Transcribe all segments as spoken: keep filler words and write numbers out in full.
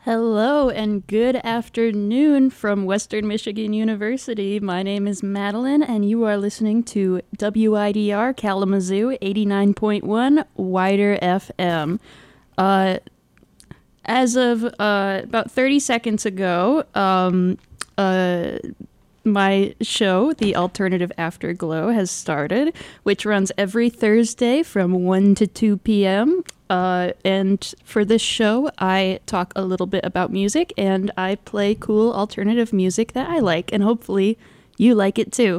Hello and good afternoon from Western Michigan University. My name is Madeline, and you are listening to W I D R Kalamazoo eighty-nine point one Wider F M. Uh, as of uh, about thirty seconds ago, um, uh, my show, The Alternative Afterglow, has started, which runs every Thursday from one to two p.m. Uh, and for this show, I talk a little bit about music, and I play cool alternative music that I like, and hopefully you like it too.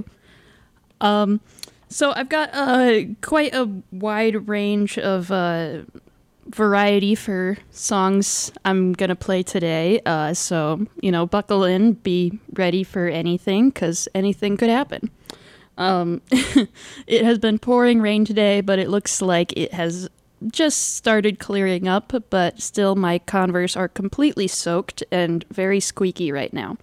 Um, so I've got uh, quite a wide range of uh, variety for songs I'm going to play today. Uh, so, you know, buckle in, be ready for anything, because anything could happen. Um, it has been pouring rain today, but it looks like it has just started clearing up, but still my Converse are completely soaked and very squeaky right now.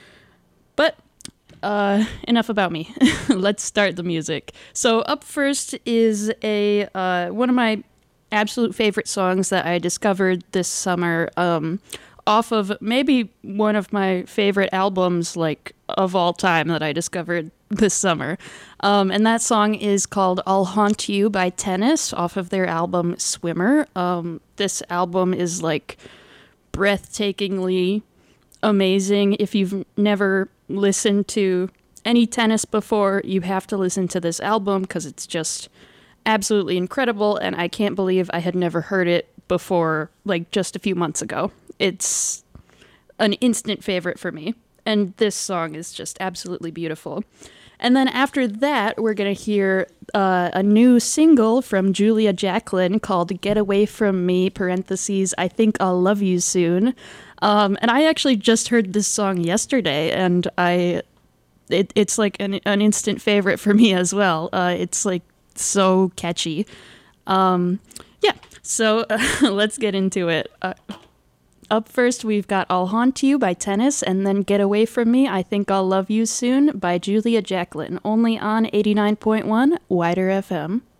But uh, enough about me. Let's start the music. So up first is a uh, one of my absolute favorite songs that I discovered this summer, um, off of maybe one of my favorite albums, like, of all time that I discovered this summer. Um, and that song is called I'll Haunt You by Tennis off of their album Swimmer. Um, this album is, like, breathtakingly amazing. If you've never listened to any Tennis before, you have to listen to this album because it's just absolutely incredible, and I can't believe I had never heard it before, like, just a few months ago. It's an instant favorite for me, and this song is just absolutely beautiful. And then after that, we're going to hear uh, a new single from Julia Jacklin called Get Away From Me, parentheses, I Think I'll Love You Soon. Um, and I actually just heard this song yesterday, and I it, it's like an, an instant favorite for me as well. Uh, it's like so catchy. Um, yeah, so uh, let's get into it. Uh, Up first, we've got I'll Haunt You by Tennis, and then Get Away From Me, I Think I'll Love You Soon by Julia Jacklin, only on eighty-nine point one Wider F M.